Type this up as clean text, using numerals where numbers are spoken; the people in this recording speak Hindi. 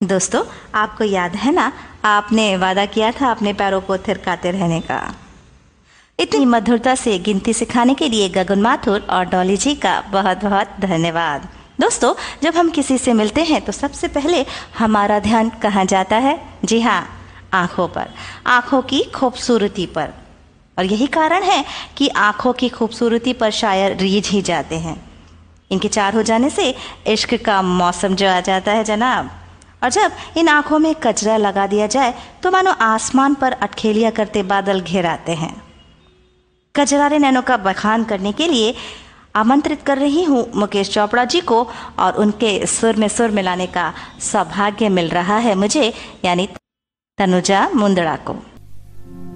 दोस्तों, आपको याद है ना, आपने वादा किया था अपने पैरों को थिरकाते रहने का। इतनी मधुरता से गिनती सिखाने के लिए गगन माथुर और डॉली जी का बहुत बहुत धन्यवाद। दोस्तों, जब हम किसी से मिलते हैं तो सबसे पहले हमारा ध्यान कहाँ जाता है? जी हाँ, आँखों पर, आँखों की खूबसूरती पर। और यही कारण है कि आँखों की खूबसूरती पर शायर रीझ ही जाते हैं। इनके चार हो जाने से इश्क का मौसम जो आ जाता है जनाब। और जब इन आँखों में कजरा लगा दिया जाए तो मानो आसमान पर अटखेलियाँ करते बादल घेर आते हैं। कजरारे नैनों का बखान करने के लिए आमंत्रित कर रही हूँ मुकेश चोपड़ा जी को, और उनके सुर में सुर मिलाने का सौभाग्य मिल रहा है मुझे, यानी तनुजा मुंदड़ा को।